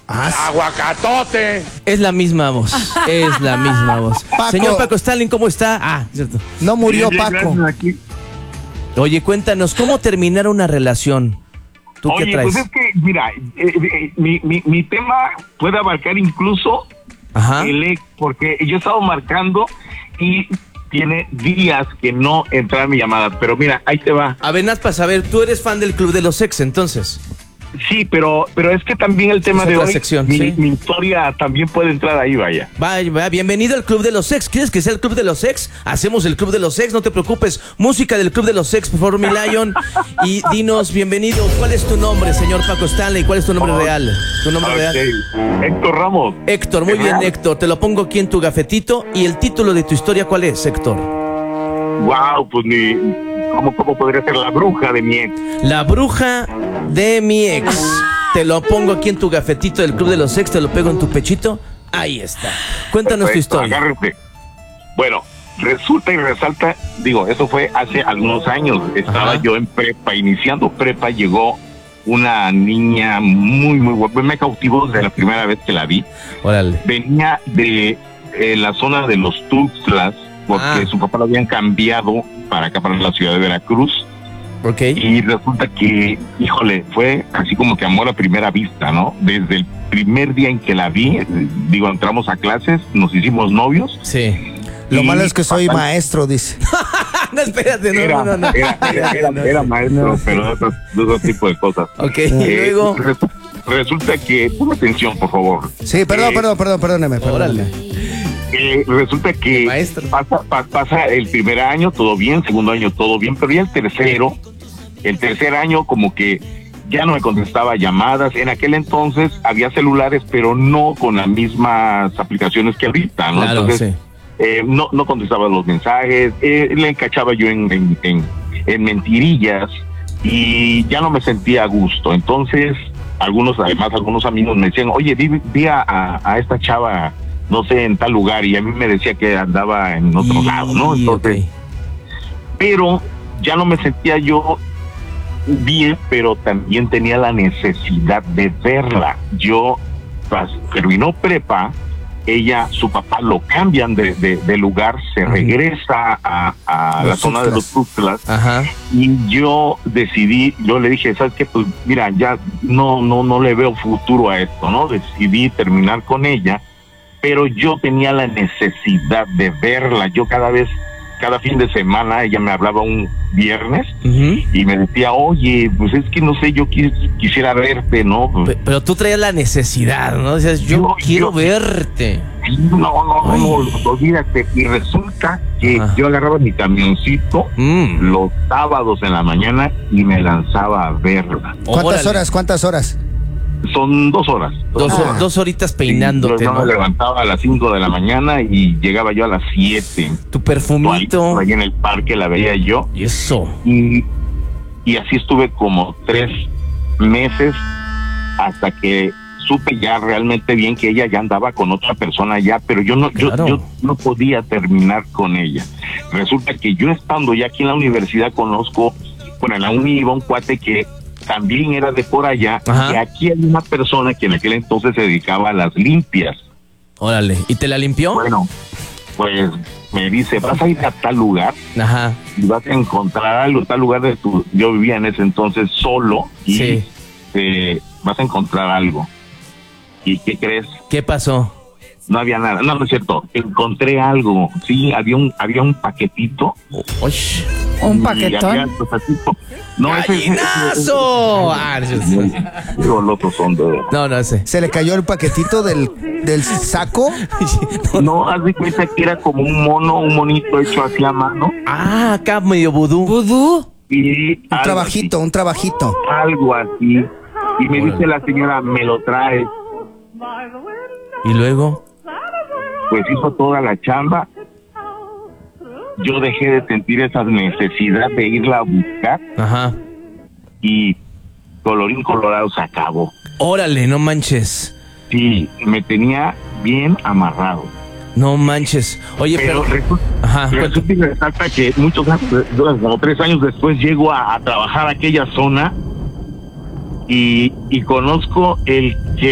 ¡Aguacatote! Es la misma voz. Es la misma voz. Paco. Señor Paco Stanley, ¿cómo está? Ah, cierto. No murió Bien, Paco. gracias, aquí. Oye, cuéntanos, ¿cómo terminar una relación? ¿Tú qué Oye, traes? pues es que, mira, mi tema puede abarcar incluso Ajá. el ex, porque yo he estado marcando y tiene días que no entra mi llamada, pero mira, ahí te va. A ver, para saber, tú eres fan del Club de los Ex, entonces. Sí, pero es que también el tema Es de otra hoy, sección, mi, sí. mi historia también puede entrar ahí, vaya. Vaya, bienvenido al Club de los Ex. ¿Quieres que sea el Club de los Ex? Hacemos el Club de los Ex, no te preocupes. Música del Club de los Ex, por favor, mi Lion. Y dinos, bienvenido, ¿cuál es tu nombre, señor Paco Stanley? ¿Cuál es tu nombre real? ¿Tu nombre real? Héctor Ramos. Héctor, muy bien, Héctor. Te lo pongo aquí en tu gafetito. ¿Y el título de tu historia cuál es, Héctor? Wow, pues ¿cómo podría ser la bruja de mi ex? La bruja de mi ex. Te lo pongo aquí en tu gafetito del Club de los Ex, te lo pego en tu pechito. Ahí está. Cuéntanos tu Perfecto, historia. agárrate. Bueno, resulta y resalta, digo, eso fue hace algunos años. Estaba Ajá. yo en prepa, iniciando prepa, llegó una niña muy, muy guapa. Me cautivó desde la primera vez que la vi. Órale. Venía de la zona de los Tuxtlas, porque su papá lo habían cambiado para acá, para la ciudad de Veracruz. Ok. Y resulta que, híjole, fue así como que amor a primera vista, ¿no? Desde el primer día en que la vi, digo, entramos a clases, nos hicimos novios. Sí. Lo y malo es que soy papá- maestro, dice. No, espérate, no. Era maestro, pero de otro tipo de cosas. Ok, y luego. Resulta que, pon atención, por favor. Sí, perdóneme. Órale. Resulta que Maestro. pasa el primer año, todo bien, segundo año, todo bien, pero ya el tercer año como que ya no me contestaba llamadas. En aquel entonces había celulares, pero no con las mismas aplicaciones que ahorita, ¿no? Claro, Entonces, no contestaba los mensajes, le encachaba yo en mentirillas y ya no me sentía a gusto. Entonces, algunos amigos me decían, oye, vi a esta chava, no sé, en tal lugar, y a mí me decía que andaba en otro lado, ¿no? Entonces, ok. pero ya no me sentía yo bien, pero también tenía la necesidad de verla. Yo terminó prepa, su papá lo cambian de lugar, se regresa a la zona de los Tuxtlas. Ajá. Y yo le dije, ¿sabes qué? Pues mira, ya no le veo futuro a esto, ¿no? Decidí terminar con ella, pero yo tenía la necesidad de verla. Yo cada fin de semana, ella me hablaba un viernes y me decía, oye, pues es que no sé, yo quisiera verte, ¿no? Pero tú traías la necesidad, ¿no? Decías, yo quiero verte. No, olvídate. Y resulta que yo agarraba mi camioncito los sábados en la mañana y me lanzaba a verla. ¿Cuántas horas? Son 2 horas. 2 horitas peinándote, yo ¿no? me levantaba a las 5 de la mañana y llegaba yo a las 7. Tu perfumito. Ahí en el parque la veía yo. Y eso. Y así estuve como 3 meses hasta que supe ya realmente bien que ella ya andaba con otra persona ya, pero yo no podía terminar con ella. Resulta que yo estando ya aquí en la universidad en la uni iba un cuate que también era de por allá. Ajá. Y aquí hay una persona que en aquel entonces se dedicaba a las limpias. Órale. ¿Y te la limpió? Bueno, pues me dice, vas a ir a tal lugar Ajá. y vas a encontrar algo, tal lugar yo vivía en ese entonces solo y Sí. Vas a encontrar algo. ¿Y qué crees? ¿Qué pasó? No había nada. No es cierto. Encontré algo. Sí, había un paquetito. Uy. ¿Un Y paquetón? había, pues, así, no, ¡Gallinazo! Qué golosos son de... No, ese. ¿Se le cayó el paquetito del saco? No, haz de cuenta que era como un monito hecho así a mano. Ah, acá medio vudú. ¿Vudú? Y Un trabajito. algo así. Y me dice la señora, me lo trae. ¿Y luego? Pues hizo toda la chamba. Yo dejé de sentir esa necesidad de irla a buscar Ajá. y colorín colorado se acabó. Órale, no manches. Sí, me tenía bien amarrado. No manches. Oye, pero... Ajá. Resulta y resalta que muchos años, como 3 años después, llego a trabajar a aquella zona y conozco el que